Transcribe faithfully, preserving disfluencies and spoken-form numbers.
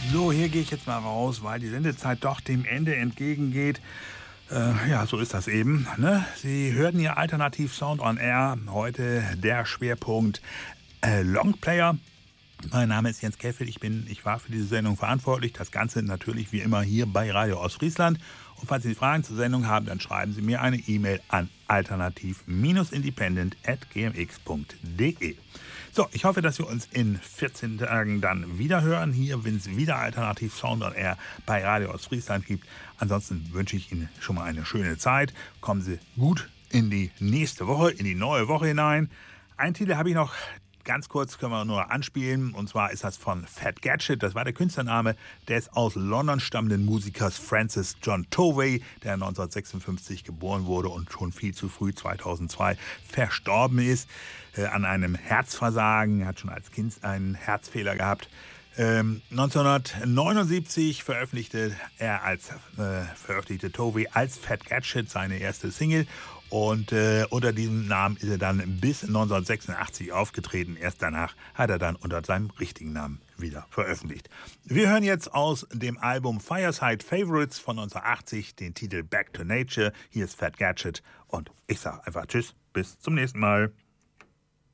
So, hier gehe ich jetzt mal raus, weil die Sendezeit doch dem Ende entgegengeht. Äh, ja, so ist das eben. Ne? Sie hörten hier Alternativ Sound on Air. Heute der Schwerpunkt äh, Longplayer. Mein Name ist Jens Keffel, ich bin, ich war für diese Sendung verantwortlich. Das Ganze natürlich wie immer hier bei Radio Ostfriesland. Und falls Sie Fragen zur Sendung haben, dann schreiben Sie mir eine E-Mail an alternativ-independent at g m x punkt d e. So, ich hoffe, dass wir uns in vierzehn Tagen dann wieder hören. Hier, wenn es wieder Alternativ Sound on Air bei Radio Ostfriesland gibt. Ansonsten wünsche ich Ihnen schon mal eine schöne Zeit. Kommen Sie gut in die nächste Woche, in die neue Woche hinein. Einen Titel habe ich noch. Ganz kurz können wir nur anspielen, und zwar ist das von Fat Gadget, das war der Künstlername des aus London stammenden Musikers Francis John Tovey, der neunzehnhundertsechsundfünfzig geboren wurde und schon viel zu früh zweitausendzwei verstorben ist äh, an einem Herzversagen. Er hat schon als Kind einen Herzfehler gehabt. Ähm, neunzehnhundertneunundsiebzig veröffentlichte er als äh, veröffentlichte Tovey als Fat Gadget seine erste Single. Und äh, unter diesem Namen ist er dann bis neunzehnhundertsechsundachtzig aufgetreten. Erst danach hat er dann unter seinem richtigen Namen wieder veröffentlicht. Wir hören jetzt aus dem Album Fireside Favorites von neunzehnhundertachtzig den Titel Back to Nature. Hier ist Fat Gadget und ich sage einfach Tschüss, bis zum nächsten Mal.